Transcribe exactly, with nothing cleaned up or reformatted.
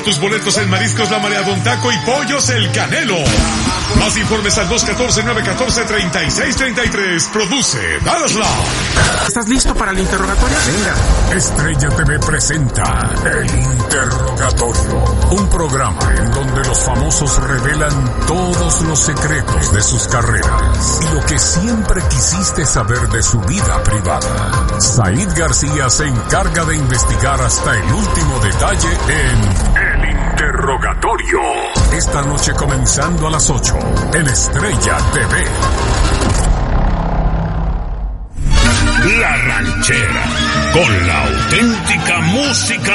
tus boletos en Mariscos La Marea, Don Taco y Pollos El Canelo. Más informes al dos uno cuatro, nueve uno cuatro, tres seis tres tres. Produce Dallas Love. ¿Estás listo para el interrogatorio? Venga. Estrella T V presenta El Interrogatorio, un programa en donde los famosos revelan todos los secretos de sus carreras y lo que siempre quisiste saber de su vida privada. Said García se encarga de investigar hasta el último detalle en El Interrogatorio. Esta noche comenzando a las ocho en Estrella T V. La Ranchera, con la auténtica música